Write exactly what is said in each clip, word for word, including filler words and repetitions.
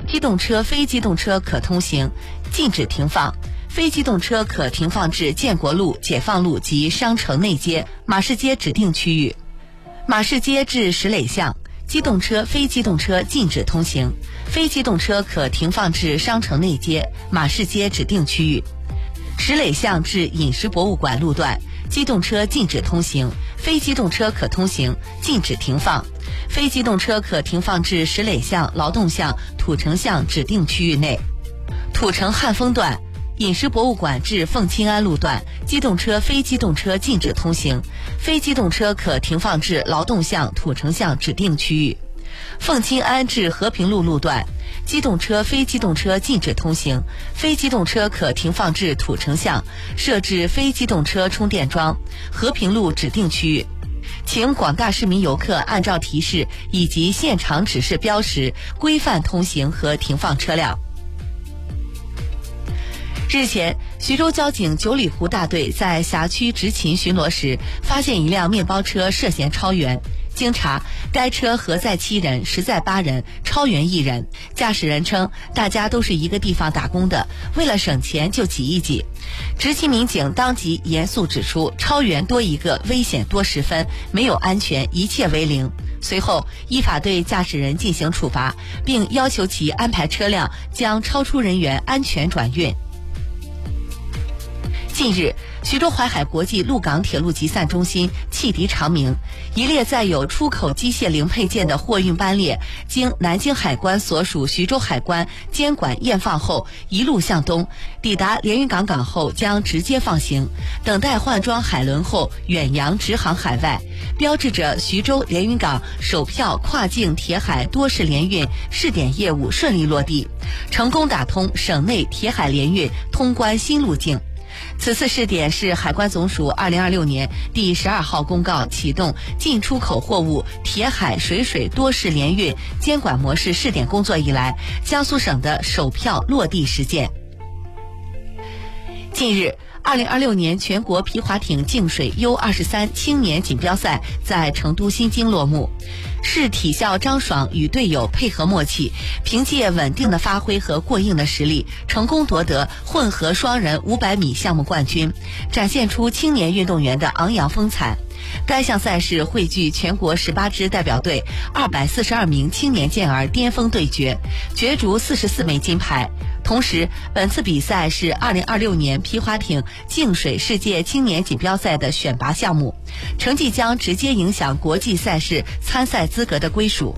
机动车、非机动车可通行，禁止停放。非机动车可停放至建国路、解放路及商城内街、马市街指定区域。马市街至石垒巷，机动车、非机动车禁止通行，非机动车可停放至商城内街、马市街指定区域。石垒巷至饮食博物馆路段，机动车禁止通行，非机动车可通行，禁止停放。非机动车可停放至石垒巷、劳动巷、土城巷指定区域内。土城汉丰段，饮食博物馆至凤清安路段，机动车、非机动车禁止通行，非机动车可停放至劳动巷、土城巷指定区域。凤清安至和平路路段，机动车、非机动车禁止通行，非机动车可停放至土城巷，设置非机动车充电桩，和平路指定区域。请广大市民游客按照提示以及现场指示标识规范通行和停放车辆。日前，徐州交警九里湖大队在辖区执勤巡逻时，发现一辆面包车涉嫌超员。经查，该车核载七人，实载八人，超员一人。驾驶人称，大家都是一个地方打工的，为了省钱就挤一挤。执勤民警当即严肃指出，超员多一个，危险多十分，没有安全，一切为零。随后，依法对驾驶人进行处罚，并要求其安排车辆将超出人员安全转运。近日，徐州淮海国际陆港铁路集散中心汽笛长鸣，一列载有出口机械零配件的货运班列，经南京海关所属徐州海关监管验放后，一路向东，抵达连云港港后将直接放行，等待换装海轮后远洋直航海外，标志着徐州连云港首票跨境铁海多式联运试点业务顺利落地，成功打通省内铁海联运通关新路径。此次试点是海关总署二零二六年第十二号公告启动进出口货物铁海水水多式联运监管模式试点工作以来，江苏省的首票落地实践。近日，二零二六年全国皮划艇净水 U 二十三 青年锦标赛在成都新津落幕。市体校张爽与队友配合默契，凭借稳定的发挥和过硬的实力，成功夺得混合双人五百米项目冠军，展现出青年运动员的昂扬风采。该项赛事汇聚全国十八支代表队二百四十二名青年健儿巅峰对决，角逐四十四枚金牌。同时，本次比赛是二零二六年皮划艇净水世界青年锦标赛的选拔项目，成绩将直接影响国际赛事参赛资格的归属。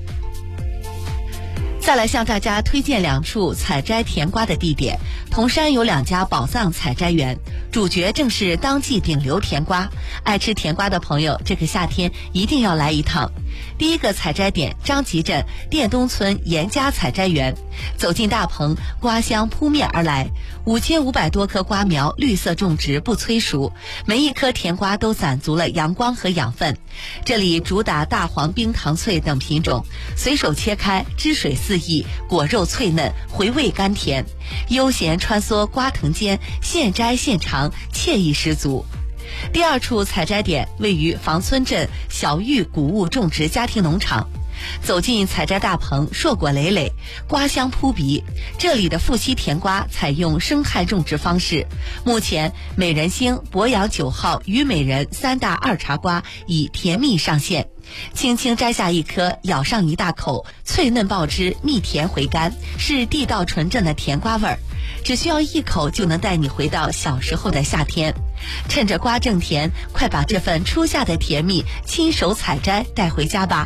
再来向大家推荐两处采摘甜瓜的地点。铜山有两家宝藏采摘园，主角正是当季顶流甜瓜。爱吃甜瓜的朋友，这个夏天一定要来一趟。第一个采摘点，张集镇店东村严家采摘园。走进大棚，瓜香扑面而来，五千五百多棵瓜苗绿色种植不催熟，每一颗甜瓜都攒足了阳光和养分。这里主打大黄、冰糖脆等品种，随手切开，汁水四溢，果肉脆嫩，回味甘甜，悠闲穿梭瓜藤间，现摘现尝，惬意十足。第二处采摘点位于房村镇小玉谷物种植家庭农场。走进采摘大棚，硕果累累，瓜香扑鼻。这里的富硒甜瓜采用生态种植方式，目前美人星、博洋九号、虞美人三大二茬瓜已甜蜜上线。轻轻摘下一颗，咬上一大口，脆嫩爆汁，蜜甜回甘，是地道纯正的甜瓜味儿。只需要一口就能带你回到小时候的夏天。趁着瓜正甜，快把这份初夏的甜蜜亲手采摘带回家吧。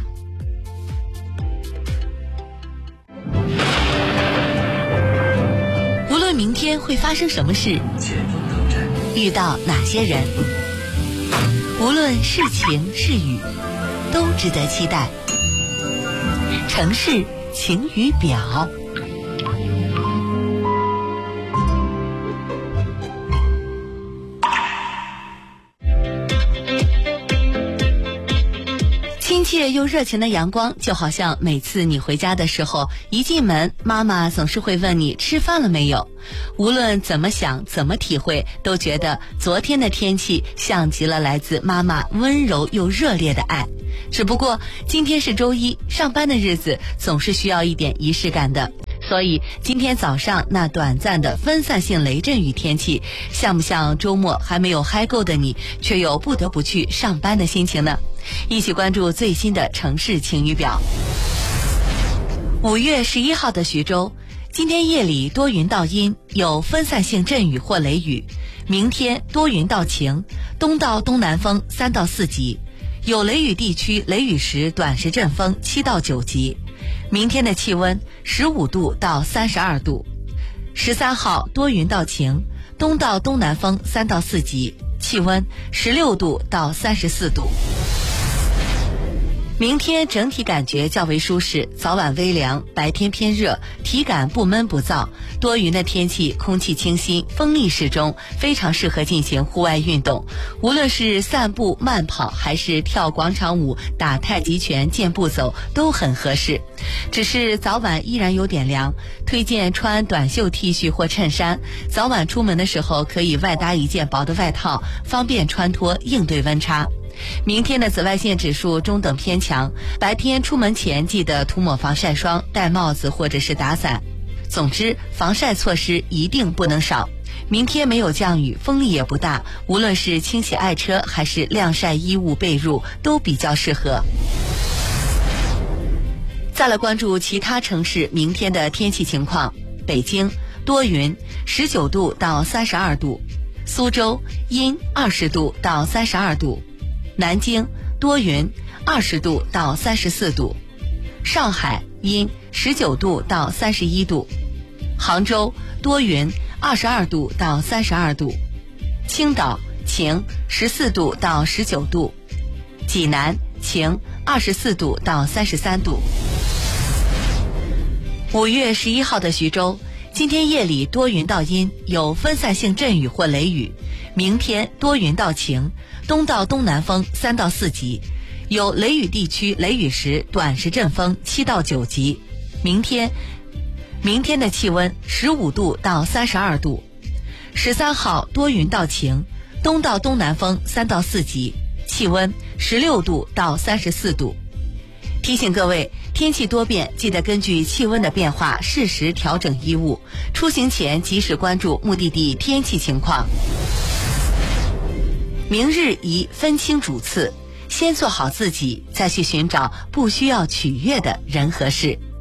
无论明天会发生什么事，遇到哪些人，无论是晴是雨，都值得期待。城市晴雨表。亲切又热情的阳光，就好像每次你回家的时候，一进门，妈妈总是会问你吃饭了没有。无论怎么想，怎么体会，都觉得昨天的天气像极了来自妈妈温柔又热烈的爱。只不过今天是周一，上班的日子总是需要一点仪式感的。 所以今天早上那短暂的分散性雷阵雨天气，像不像周末还没有嗨够的你，却又不得不去上班的心情呢？一起关注最新的城市晴雨表。五月十一号的徐州，今天夜里多云到阴，有分散性阵雨或雷雨。明天多云到晴，东到东南风三到四级，有雷雨地区雷雨时短时阵风七到九级。明天的气温十五度到三十二度。十三号多云到晴，东到东南风三到四级，气温十六度到三十四度。明天整体感觉较为舒适，早晚微凉，白天偏热，体感不闷不燥，多云的天气，空气清新，风力适中，非常适合进行户外运动。无论是散步、慢跑，还是跳广场舞、打太极拳、健步走，都很合适。只是早晚依然有点凉，推荐穿短袖 T 恤或衬衫，早晚出门的时候可以外搭一件薄的外套，方便穿脱应对温差。明天的紫外线指数中等偏强，白天出门前记得涂抹防晒霜，戴帽子或者是打伞。总之，防晒措施一定不能少。明天没有降雨，风力也不大，无论是清洗爱车还是晾晒衣物被褥都比较适合。再来关注其他城市明天的天气情况。北京多云，十九度到三十二度；苏州阴，二十度到三十二度；南京多云，二十度到三十四度；上海阴，十九度到三十一度；杭州多云，二十二度到三十二度；青岛晴，十四度到十九度；济南晴，二十四度到三十三度。五月十一号的徐州，今天夜里多云到阴，有分散性阵雨或雷雨。明天多云到晴，东到东南风三到四级，有雷雨地区雷雨时短时阵风七到九级。明天，明天的气温十五度到三十二度。十三号多云到晴，东到东南风三到四级，气温十六度到三十四度。提醒各位，天气多变，记得根据气温的变化适时调整衣物，出行前及时关注目的地天气情况。明日宜分清主次，先做好自己，再去寻找不需要取悦的人和事。